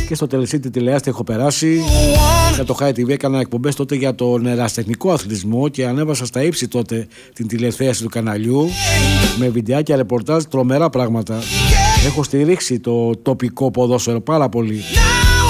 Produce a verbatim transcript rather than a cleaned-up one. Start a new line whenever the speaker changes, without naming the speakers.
Και στο Τελεσίτη τηλεάστη έχω περάσει. Για το High τι βι έκανα εκπομπές τότε για τον ερασιτεχνικό αθλητισμό και ανέβασα στα ύψη τότε την τηλεθέαση του καναλιού με βιντεάκια, ρεπορτάζ, τρομερά πράγματα. Έχω στηρίξει το τοπικό ποδόσφαιρο πάρα πολύ.